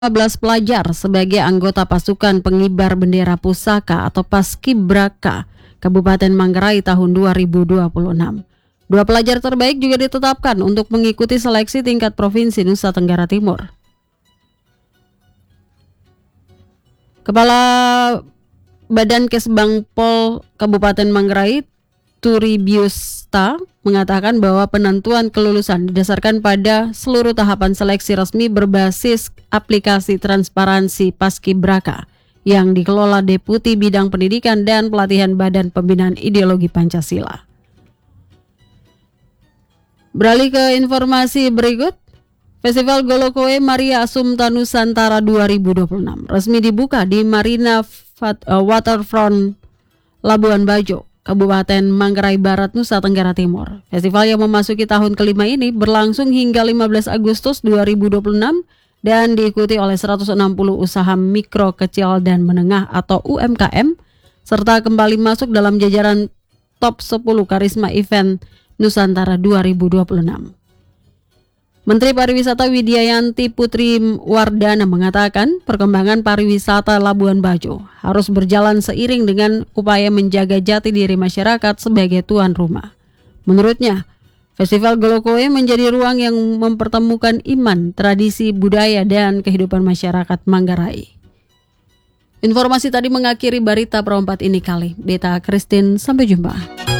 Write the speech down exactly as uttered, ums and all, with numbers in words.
lima belas pelajar sebagai anggota pasukan pengibar bendera pusaka atau Paskibraka Kabupaten Manggarai tahun dua ribu dua puluh enam. Dua pelajar terbaik juga ditetapkan untuk mengikuti seleksi tingkat Provinsi Nusa Tenggara Timur. Kepala Badan Kesbang Pol Kabupaten Manggarai, Turibiusta, mengatakan bahwa penentuan kelulusan didasarkan pada seluruh tahapan seleksi resmi berbasis aplikasi transparansi Paskibraka yang dikelola Deputi Bidang Pendidikan dan Pelatihan Badan Pembinaan Ideologi Pancasila. Beralih ke informasi berikut, Festival Golokoe Maria Assumpta Nusantara dua ribu dua puluh enam resmi dibuka di Marina Waterfront Labuan Bajo, Kabupaten Manggarai Barat, Nusa Tenggara Timur. Festival yang memasuki tahun kelima ini berlangsung hingga lima belas Agustus dua ribu dua puluh enam dan diikuti oleh seratus enam puluh usaha mikro, kecil, dan menengah atau U M K M, serta kembali masuk dalam jajaran top sepuluh Karisma Event Nusantara dua ribu dua puluh enam. Menteri Pariwisata Widiayanti Putri Wardana mengatakan perkembangan pariwisata Labuan Bajo harus berjalan seiring dengan upaya menjaga jati diri masyarakat sebagai tuan rumah. Menurutnya, Festival Golokoe menjadi ruang yang mempertemukan iman, tradisi, budaya, dan kehidupan masyarakat Manggarai. Informasi tadi mengakhiri Barita Perempat ini kali. Beta Christine, sampai jumpa.